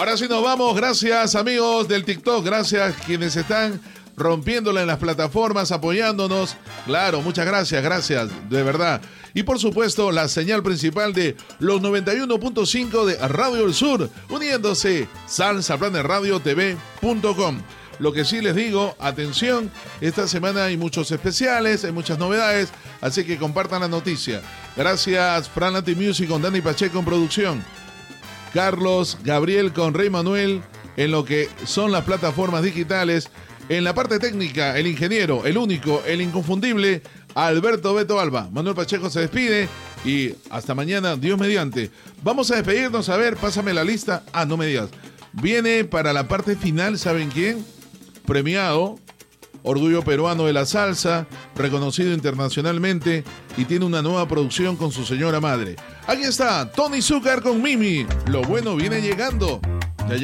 Ahora sí nos vamos. Gracias, amigos del TikTok. Gracias quienes están rompiéndola en las plataformas, apoyándonos. Claro, muchas gracias, de verdad. Y por supuesto, la señal principal de los 91.5 de Radio del Sur, uniéndose salsaplaneradiotv.com. Lo que sí les digo, atención, esta semana hay muchos especiales, hay muchas novedades, así que compartan la noticia. Gracias, Fran Latin Music con Dani Pacheco en producción. Carlos Gabriel con Rey Manuel en lo que son las plataformas digitales. En la parte técnica, el ingeniero, el único, el inconfundible, Alberto Beto Alba. Manuel Pacheco se despide y hasta mañana, Dios mediante. Vamos a despedirnos, a ver, pásame la lista. No me digas. Viene para la parte final, ¿saben quién? Premiado, orgullo peruano de la salsa, reconocido internacionalmente y tiene una nueva producción con su señora madre. Aquí está, Tony Zúcar con Mimi. Lo bueno viene llegando.